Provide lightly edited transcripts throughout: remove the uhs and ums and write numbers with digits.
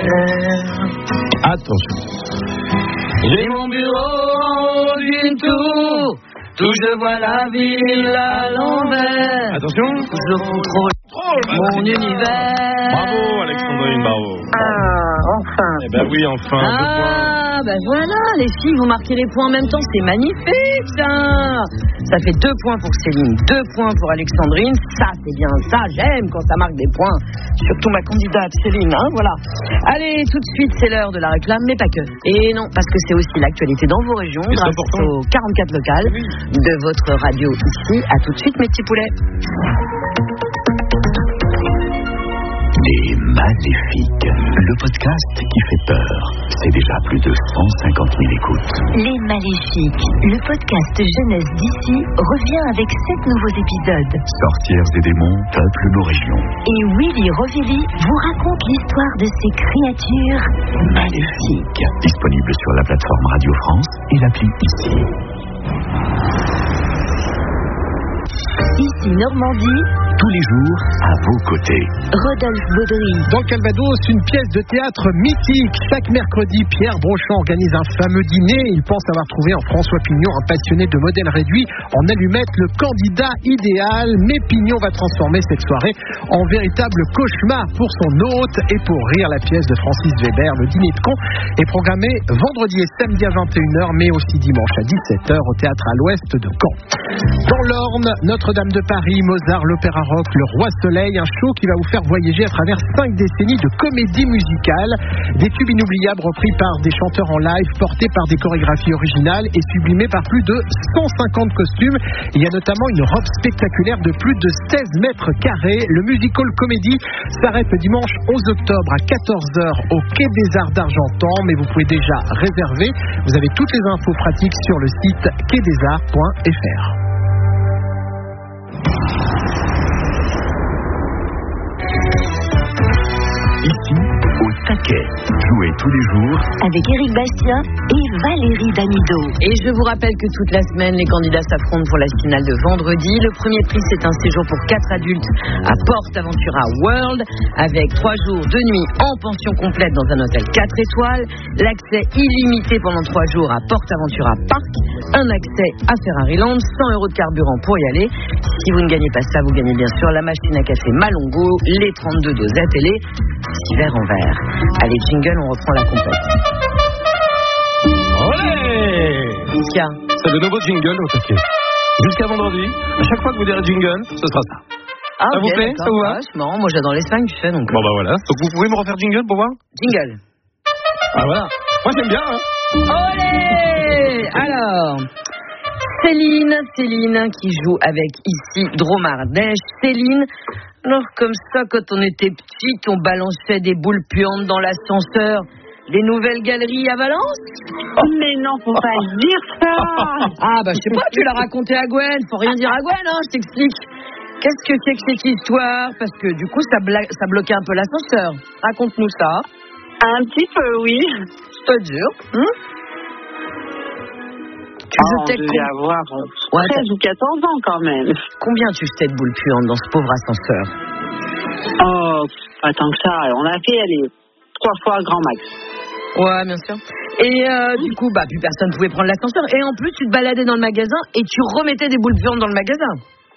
Attention. J'ai mon bureau en haut d'une tour, d'où je vois la ville à l'envers. Attention. Je contrôle mon univers. Bravo Alexandrine, bravo. Enfin. Eh ben oui, enfin. Ben voilà, les filles, vous marquez les points en même temps, c'est magnifique, ça. Ça fait 2 points pour Céline, 2 points pour Alexandrine. Ça, c'est bien, ça, j'aime quand ça marque des points. Surtout ma candidate Céline, hein, voilà. Allez, tout de suite, c'est l'heure de la réclame, mais pas que. Et non, parce que c'est aussi l'actualité dans vos régions, grâce aux 44 locales de votre radio ici. À tout de suite, mes petits poulets. Les Maléfiques, le podcast qui fait peur. C'est déjà plus de 150 000 écoutes. Les Maléfiques, le podcast jeunesse d'ici, revient avec 7 nouveaux épisodes. Sorcières et démons peuplent nos régions. Et Willy Rovelli vous raconte l'histoire de ces créatures maléfiques. Disponible sur la plateforme Radio France et l'appli Ici. Ici Normandie, tous les jours à vos côtés. Rodolphe Baudry. Dans le Calvados, une pièce de théâtre mythique. Chaque mercredi, Pierre Brochand organise un fameux dîner. Il pense avoir trouvé en François Pignon, un passionné de modèles réduits en allumettes, le candidat idéal. Mais Pignon va transformer cette soirée en véritable cauchemar pour son hôte. Et pour rire, la pièce de Francis Weber, Le Dîner de Con, est programmée vendredi et samedi à 21h, mais aussi dimanche à 17h au théâtre à l'ouest de Caen. Dans l'Orne, Notre-Dame de Paris, Mozart, l'Opéra Rock, Le Roi Soleil, un show qui va vous faire voyager à travers 5 décennies de comédie musicale, des tubes inoubliables repris par des chanteurs en live, portés par des chorégraphies originales et sublimés par plus de 150 costumes. Il y a notamment une robe spectaculaire de plus de 16 mètres carrés. Le musical comédie s'arrête le dimanche 11 octobre à 14h au Quai des Arts d'Argentan, mais vous pouvez déjà réserver. Vous avez toutes les infos pratiques sur le site quaidesarts.fr. Ici, au taquet. Jouez tous les jours avec Éric Bastien et Valérie Damido. Et je vous rappelle que toute la semaine, les candidats s'affrontent pour la finale de vendredi. Le premier prix, c'est un séjour pour 4 adultes à Porte Aventura World, avec 3 jours, 2 nuits en pension complète dans un hôtel 4 étoiles, l'accès illimité pendant 3 jours à Porte Aventura Park, un accès à Ferrariland, 100 € de carburant pour y aller. Si vous ne gagnez pas ça, vous gagnez bien sûr la machine à café Malongo, les 32 dosettes et les 6 verres en verre. Allez, jingle, on reprend la compète. Olé! Tiens. C'est de nouveaux jingles au taquet. Jusqu'à vendredi, à chaque fois que vous direz jingle, ce sera ça. Ah, ça vous plaît? Ça vous va? C'est marrant, moi j'adore l'Espagne, tu sais donc. Bon bah voilà. Donc vous pouvez me refaire jingle pour voir? Jingle. Ah voilà. Moi j'aime bien, hein. Olé! Alors, Céline qui joue avec ici Dromardèche. Céline, alors comme ça, quand on était petite, on balançait des boules puantes dans l'ascenseur des nouvelles galeries à Valence. Mais non, faut pas dire ça. Ah bah je sais pas, tu l'as raconté à Gwen. Faut rien dire à Gwen, hein, je t'explique. Qu'est-ce que c'est que cette histoire? Parce que du coup, ça bloquait un peu l'ascenseur. Raconte-nous ça. Un petit peu, oui. Je te jure. On devait avoir 13 ou 14 ans quand même. Combien tu jetais de boules puantes dans ce pauvre ascenseur? Oh, pas tant que ça. On a fait, 3 fois grand max. Ouais, bien sûr. Et du coup, plus personne pouvait prendre l'ascenseur. Et en plus, tu te baladais dans le magasin et tu remettais des boules puantes dans le magasin.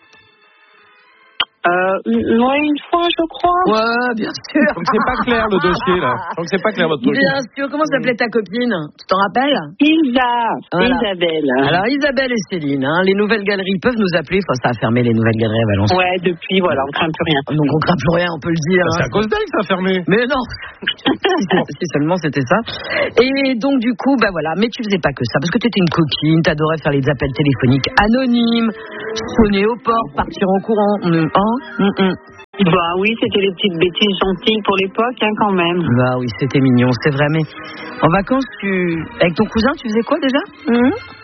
Ouais, une fois, je crois. Ouais, bien sûr. Donc c'est pas clair le dossier là. Donc c'est pas clair votre dossier. Bien sûr. Comment s'appelait ta copine? Tu t'en rappelles? Voilà. Isabelle. Alors Isabelle et Céline, hein, les nouvelles galeries peuvent nous appeler. Enfin, ça a fermé les nouvelles galeries à Valence. Ouais, depuis, voilà, on craint plus rien. Donc on craint plus rien, on peut le dire. C'est à cause d'elle que ça a fermé. Mais non. si seulement c'était ça. Et donc du coup, voilà. Mais tu faisais pas que ça, parce que t'étais une coquine, t'adorais faire les appels téléphoniques anonymes, sonner aux portes, partir en courant. Bah oui, c'était des petites bêtises gentilles pour l'époque, hein, quand même. Bah oui, c'était mignon, c'est vrai. Mais en vacances, avec ton cousin, tu faisais quoi déjà?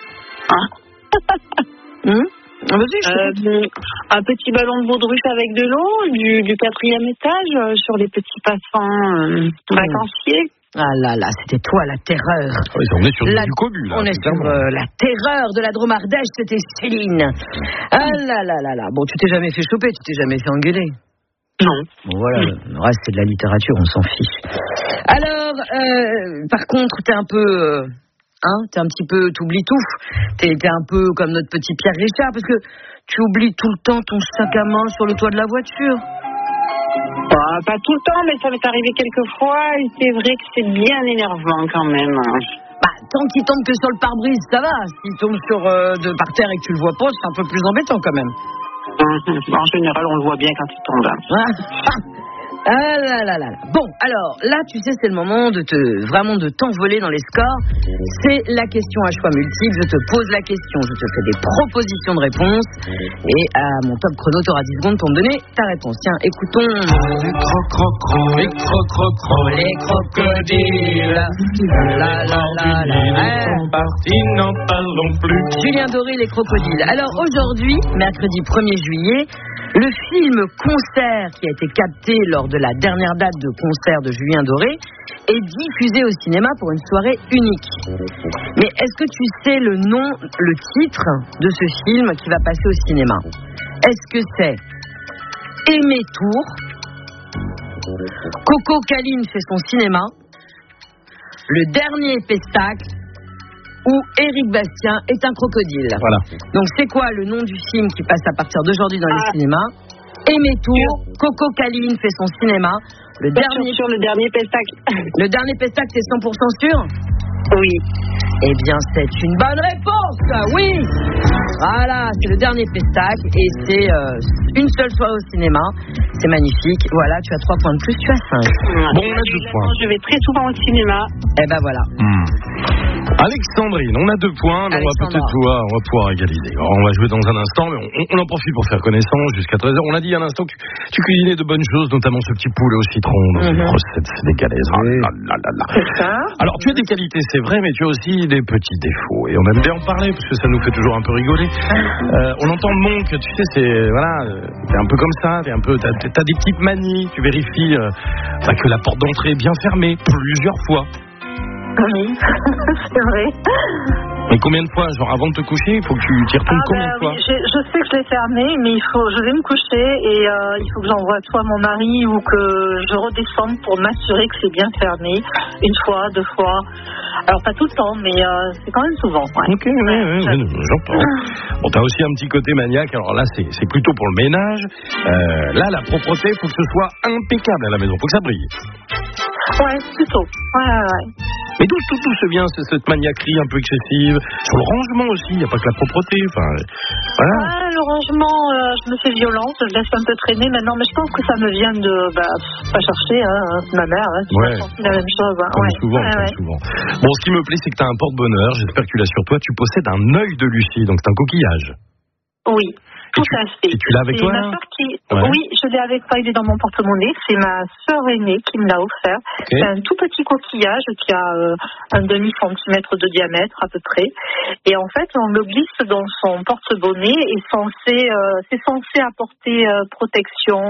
Vas-y, un petit ballon de baudruche avec de l'eau, du 4e étage, sur des petits passants vacanciers. Ah là là, c'était toi la terreur. On est sur du cobu là. On est sur la terreur de la Dromardèche, c'était Céline. Ah là là là là. Bon, tu t'es jamais fait choper, tu t'es jamais fait engueuler. Non. Bon, voilà, le reste c'est de la littérature, on s'en fiche. Alors, par contre, t'es un peu... t'es un petit peu... T'oublies tout. T'es un peu comme notre petit Pierre Richard, parce que tu oublies tout le temps ton sac à main sur le toit de la voiture. Pas tout le temps, mais ça m'est arrivé quelques fois, et c'est vrai que c'est bien énervant quand même. Tant qu'il tombe que sur le pare-brise, ça va. S'il tombe par terre et que tu le vois pas, c'est un peu plus embêtant quand même. En général, on le voit bien quand il tombe. Ah là là là. Bon, alors là, tu sais, c'est le moment de t'envoler dans les scores. C'est la question à choix multiple. Je te pose la question, je te fais des propositions de réponse. Et à mon top chrono, tu auras 10 secondes pour me donner ta réponse. Tiens, écoutons. Les crocodiles. La la la la. Ils sont partis, n'en parlons plus. Julien Doré, les crocodiles. Alors aujourd'hui, mercredi 1er juillet, le film concert qui a été capté lors de la dernière date de concert de Julien Doré est diffusé au cinéma pour une soirée unique. Mais est-ce que tu sais le titre de ce film qui va passer au cinéma? Est-ce que c'est Aimé Tour, Coco Caline fait son cinéma, Le Dernier Pestacle ou Éric Bastien est un crocodile? Voilà. Donc c'est quoi le nom du film qui passe à partir d'aujourd'hui dans les cinémas? Aimé Tour, Coco Caline fait son cinéma. Le dernier pestacle. Le Dernier Pestacle, c'est 100% sûr? Oui. Eh bien, c'est une bonne réponse. Oui. Voilà, c'est Le Dernier Pestacle et c'est une seule fois au cinéma. C'est magnifique. Voilà, tu as 3 points de plus, tu as 5. Bon, on a 2 points. Je vais très souvent au cinéma. Eh ben voilà. Alexandrine, on a 2 points, mais on va peut-être pouvoir égaliser. Alors, on va jouer dans un instant, mais on en profite pour faire connaissance jusqu'à 13h. On a dit à l'instant que tu cuisinais de bonnes choses, notamment ce petit poulet au citron dans une recette sénégalaise. C'est ça. Alors, tu as des qualités, c'est vrai, mais tu as aussi des petits défauts. Et on aime bien en parler, parce que ça nous fait toujours un peu rigoler. On entend Monk, tu sais, t'es un peu comme ça, t'as des petites manies, tu vérifies que la porte d'entrée est bien fermée plusieurs fois. Oui, c'est vrai. Mais combien de fois? Genre avant de te coucher, il faut que tu y retournes combien de fois? Oui, je sais que je l'ai fermé, mais je vais me coucher et il faut que j'envoie soit mon mari ou que je redescende pour m'assurer que c'est bien fermé. 1 fois, 2 fois. Alors pas tout le temps, mais c'est quand même souvent. Ouais. Ok, j'entends. Bon, t'as aussi un petit côté maniaque. Alors là, c'est plutôt pour le ménage. Là, la propreté, il faut que ce soit impeccable à la maison. Faut que ça brille. Ouais, plutôt. Ouais. Mais d'où se vient cette maniaquerie un peu excessive? Sur le rangement aussi, il n'y a pas que la propreté. Enfin, voilà. Ouais, le rangement, je me fais violence, je laisse un peu traîner maintenant, mais je pense que ça me vient de pas chercher, ma mère, c'est la même chose. Comme souvent. Bon, ce qui me plaît, c'est que tu as un porte-bonheur, j'espère que tu l'as sur toi, tu possèdes un œil de Lucie, donc c'est un coquillage. Oui. Tout à fait. Et tu l'as avec toi? Ma sœur Oui, je l'ai avec moi, il est dans mon porte-monnaie. C'est ma sœur aînée qui me l'a offert. Okay. C'est un tout petit coquillage qui a un demi-centimètre de diamètre à peu près. Et en fait, on le glisse dans son porte-monnaie et c'est censé apporter protection,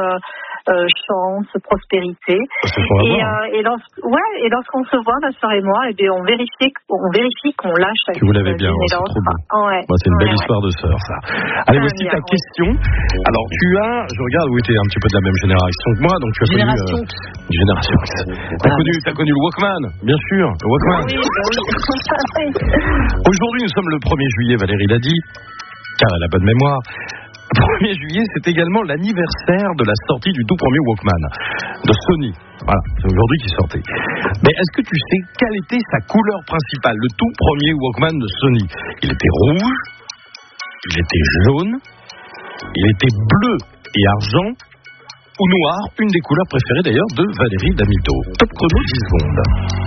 chance, prospérité. Et lorsqu'on se voit, ma sœur et moi, on vérifie qu'on lâche la. Que vous l'avez bien, c'est trop beau. C'est une belle histoire de sœur, ça. Allez, voici ta question. Alors, je regarde, oui, tu es un petit peu de la même génération que moi, donc tu as connu... Génération. T'as connu le Walkman, bien sûr, le Walkman. Oui. Aujourd'hui, nous sommes le 1er juillet, Valérie l'a dit, car elle a bonne mémoire. Le 1er juillet, c'est également l'anniversaire de la sortie du tout premier Walkman de Sony. Voilà, c'est aujourd'hui qu'il sortait. Mais est-ce que tu sais quelle était sa couleur principale, le tout premier Walkman de Sony? Il était rouge, il était jaune, il était bleu et argent ou noir, une des couleurs préférées d'ailleurs de Valérie Damito. Top chrono 10 secondes.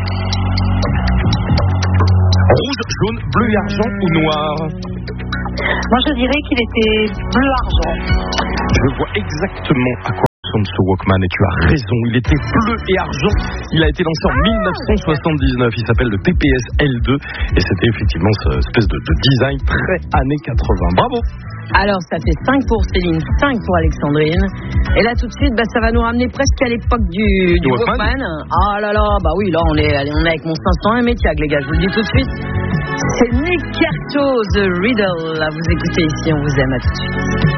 Rouge, jaune, bleu et argent ou noir? Moi, je dirais qu'il était bleu-argent. Je vois exactement à quoi ressemble ce Walkman et tu as raison, il était bleu et argent. Il a été lancé en 1979, il s'appelle le TPS L2 et c'était effectivement cette espèce de design très années 80. Bravo! Alors, ça fait 5 pour Céline, 5 pour Alexandrine. Et là, tout de suite, ça va nous ramener presque à l'époque du Walkman. Ah là là, oui, là, on est avec mon 501 Métiac, les gars, je vous le dis tout de suite. C'est Nick Kershaw, The Riddle. Là, vous écoutez ici, on vous aime à tout de suite.